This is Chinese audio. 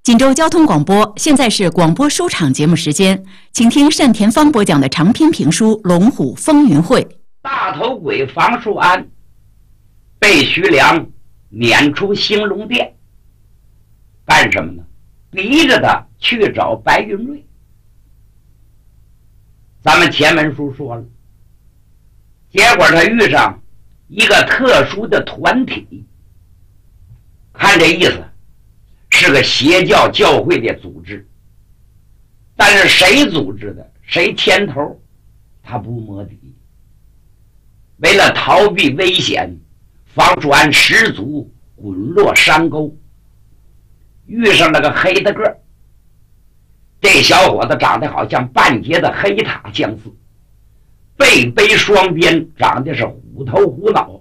锦州交通广播，现在是广播书场节目时间，请听单田芳播讲的长篇评书《龙虎风云会》。 大头鬼房树安被徐良撵出兴隆殿，干什么呢？逼着他去找白云瑞。咱们前文书说了，结果他遇上一个特殊的团体，看这意思是个邪教教会的组织，但是谁组织的，谁牵头，他不摸底。为了逃避危险，房树安失足滚落山沟，遇上了个黑的个儿。这小伙子长得好像半截的黑塔相似，背双边，长得是虎头虎脑，